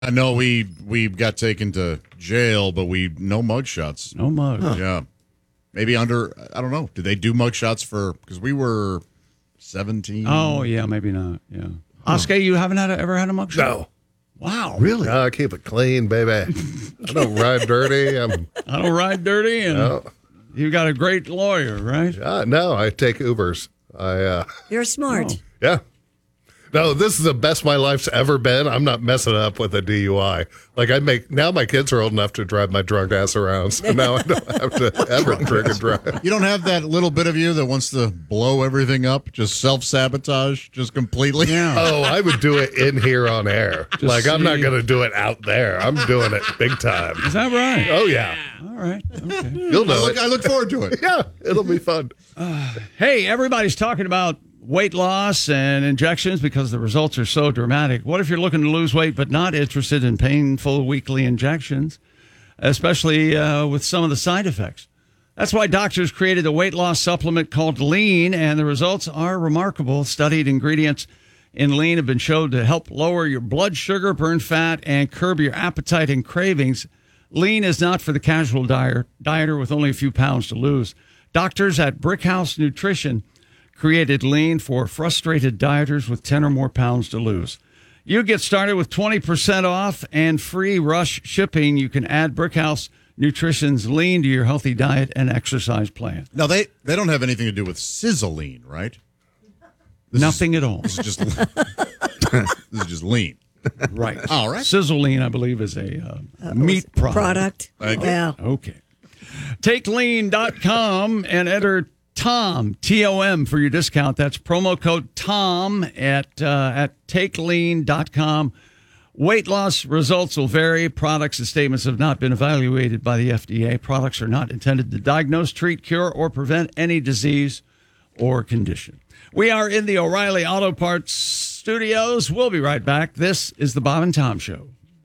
I know we got taken to jail, but no mugshots. No mug. Huh. Yeah. Maybe I don't know. Did they do mugshots because we were 17? Oh, yeah, maybe not. Yeah. Oscar, you haven't ever had a mugshot? No. Wow. Really? No, I keep it clean, baby. I don't ride dirty. I don't ride dirty, and you got a great lawyer, right? No, I take Ubers. You're smart. Yeah. No, this is the best my life's ever been. I'm not messing up with a DUI. Now my kids are old enough to drive my drunk ass around, so now I don't have to ever drink and drive. You don't have that little bit of you that wants to blow everything up, just self-sabotage, just completely? Yeah. Oh, I would do it in here on air. I'm not going to do it out there. I'm doing it big time. Is that right? Oh, yeah. All right. Okay. You'll know I look forward to it. Yeah, it'll be fun. Hey, everybody's talking about weight loss and injections because the results are so dramatic. What if you're looking to lose weight but not interested in painful weekly injections, especially with some of the side effects? That's why doctors created a weight loss supplement called Lean, and the results are remarkable. Studied ingredients in Lean have been shown to help lower your blood sugar, burn fat, and curb your appetite and cravings. Lean is not for the casual dieter with only a few pounds to lose. Doctors at Brickhouse Nutrition created Lean for frustrated dieters with 10 or more pounds to lose. You get started with 20% off and free rush shipping. You can add Brickhouse Nutrition's Lean to your healthy diet and exercise plan. Now, they don't have anything to do with Sizzlean, right? Nothing at all. This is just lean. Right. All right. Sizzlean, I believe, is a meat product. Yeah. Okay. TakeLean.com and enter Tom, T-O-M, for your discount. That's promo code TOM at TakeLean.com. Weight loss results will vary. Products and statements have not been evaluated by the FDA. Products are not intended to diagnose, treat, cure, or prevent any disease or condition. We are in the O'Reilly Auto Parts studios. We'll be right back. This is the Bob and Tom Show.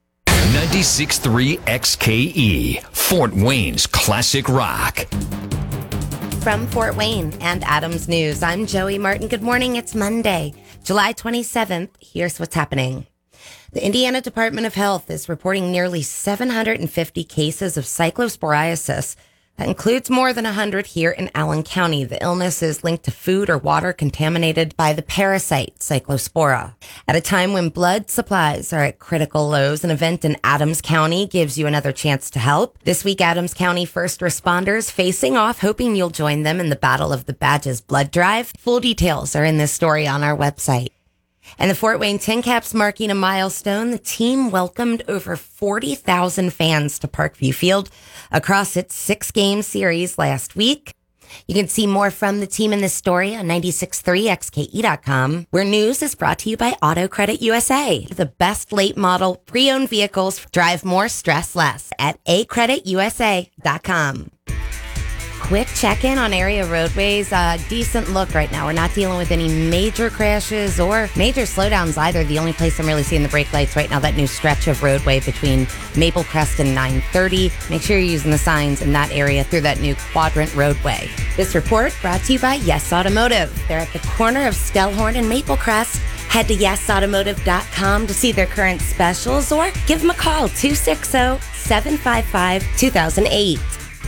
96.3 XKE, Fort Wayne's classic rock. From Fort Wayne and Adams News, I'm Joey Martin. Good morning. It's Monday, July 27th. Here's what's happening. The Indiana Department of Health is reporting nearly 750 cases of cyclosporiasis. That includes more than 100 here in Allen County. The illness is linked to food or water contaminated by the parasite Cyclospora. At a time when blood supplies are at critical lows, an event in Adams County gives you another chance to help. This week, Adams County first responders facing off, hoping you'll join them in the Battle of the Badges blood drive. Full details are in this story on our website. And the Fort Wayne Tin Caps marking a milestone. The team welcomed over 40,000 fans to Parkview Field across its 6-game series last week. You can see more from the team in this story on 96.3xke.com, where news is brought to you by Auto Credit USA. The best late model pre-owned vehicles drive more, stress less at acreditusa.com. Quick check-in on area roadways. Decent look right now. We're not dealing with any major crashes or major slowdowns either. The only place I'm really seeing the brake lights right now, that new stretch of roadway between Maple Crest and 930. Make sure you're using the signs in that area through that new quadrant roadway. This report brought to you by Yes Automotive. They're at the corner of Stellhorn and Maple Crest. Head to yesautomotive.com to see their current specials or give them a call, 260-755-2008.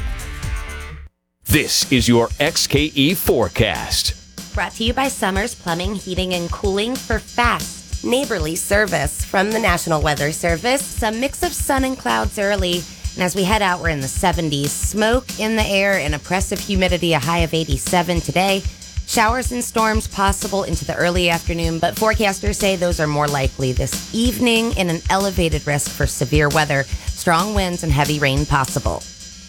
This is your XKE forecast. Brought to you by Summers Plumbing, Heating, and Cooling for fast, neighborly service. From the National Weather Service, some mix of sun and clouds early. And as we head out, we're in the 70s. Smoke in the air and oppressive humidity, a high of 87 today. Showers and storms possible into the early afternoon, but forecasters say those are more likely this evening and an elevated risk for severe weather. Strong winds and heavy rain possible.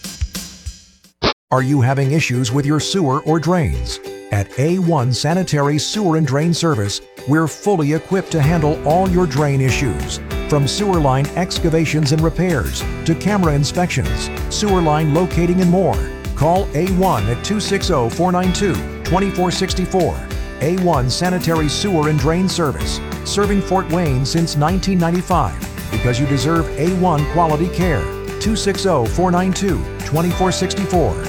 Are you having issues with your sewer or drains? At A1 Sanitary Sewer and Drain Service, we're fully equipped to handle all your drain issues. From sewer line excavations and repairs to camera inspections, sewer line locating and more. Call A1 at 260-492-2464. A1 Sanitary Sewer and Drain Service, serving Fort Wayne since 1995 because you deserve A1 quality care. 260-492-2464.